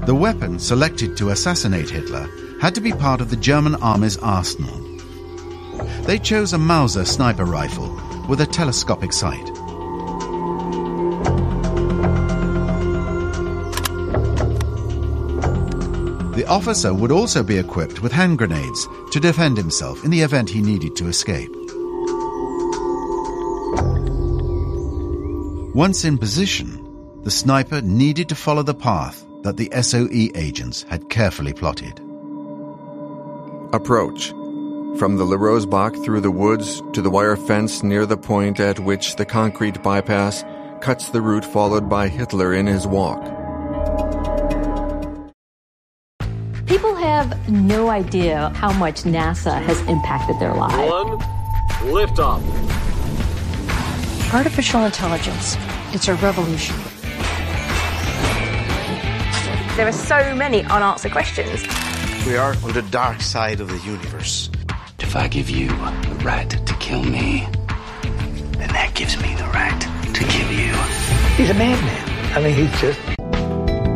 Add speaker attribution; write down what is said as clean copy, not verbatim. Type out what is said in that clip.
Speaker 1: The weapon selected to assassinate Hitler had to be part of the German army's arsenal. They chose a Mauser sniper rifle with a telescopic sight. The officer would also be equipped with hand grenades to defend himself in the event he needed to escape. Once in position, the sniper needed to follow the path that the SOE agents had carefully plotted.
Speaker 2: Approach. From the Le Rosebach through the woods to the wire fence near the point at which the concrete bypass cuts the route followed by Hitler in his walk.
Speaker 3: People have no idea how much NASA has impacted their lives.
Speaker 4: One, liftoff.
Speaker 5: Artificial intelligence. It's a revolution.
Speaker 6: There are so many unanswered questions.
Speaker 7: We are on the dark side of the universe.
Speaker 8: If I give you the right to kill me, then that gives me the right to kill you.
Speaker 9: He's a madman. I mean, he's just